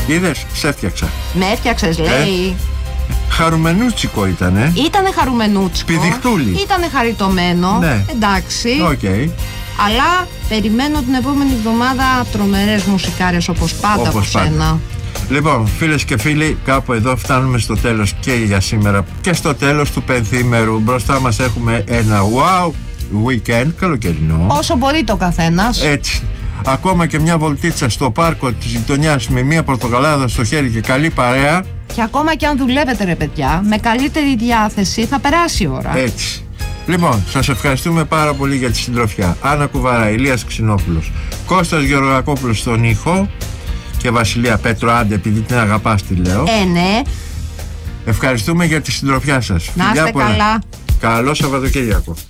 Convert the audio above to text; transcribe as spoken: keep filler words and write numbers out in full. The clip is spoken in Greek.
Είδες, σε έφτιαξα. Με έφτιαξες, λέει. Ε, χαρουμενούτσικο ήτανε. Ήτανε χαρουμενούτσικο. Πηδιχτούλη. Ήτανε χαριτωμένο. Ναι. Εντάξει. Okay. Αλλά περιμένω την επόμενη εβδομάδα τρομερές μουσικάρες όπως πάντα από σένα. Λοιπόν, φίλες και φίλοι, κάπου εδώ φτάνουμε στο τέλος και για σήμερα και στο τέλος του πενθήμερου. Μπροστά μας έχουμε ένα wow weekend, καλοκαιρινό. Όσο μπορεί το καθένας. Έτσι. Ακόμα και μια βολτίτσα στο πάρκο της γειτονιάς με μια πορτοκαλάδα στο χέρι και καλή παρέα. Και ακόμα και αν δουλεύετε, ρε παιδιά, με καλύτερη διάθεση θα περάσει η ώρα. Έτσι. Λοιπόν, σας ευχαριστούμε πάρα πολύ για τη συντροφιά. Άννα Κουβαρά, Ηλίας Ξινόπουλος, Κώστας Γεωργακόπουλος στον ήχο και Βασιλεία Πέτρο, άντε επειδή την αγαπάς τη λέω. Ε, ναι. Ευχαριστούμε για τη συντροφιά σας. Να είστε καλά. Καλό Σαββατοκύριακο.